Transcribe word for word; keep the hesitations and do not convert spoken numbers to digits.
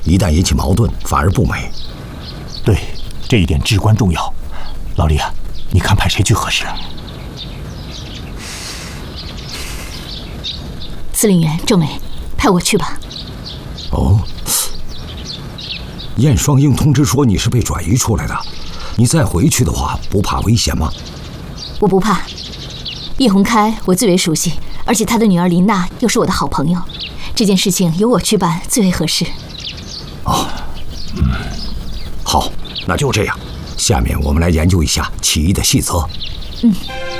一旦引起矛盾，反而不美。 对，这一点至关重要。老李啊，你看派谁去合适啊？ 司令员郑梅，派我去吧。 哦，燕双英通知说你是被转移出来的，你再回去的话，不怕危险吗？ 我不怕，叶宏开我最为熟悉，而且他的女儿林娜又是我的好朋友，这件事情由我去办最为合适。 哦，嗯，好，那就这样。下面我们来研究一下起义的细则。 嗯。